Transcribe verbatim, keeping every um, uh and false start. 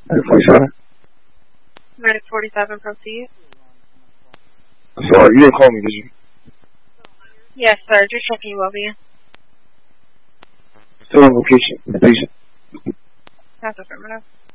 Medic forty-seven? Medic forty-seven, proceed. Sorry, you didn't call me, did you? Yes, sir. Just checking you over here. Still on location, the patient. That's affirmative.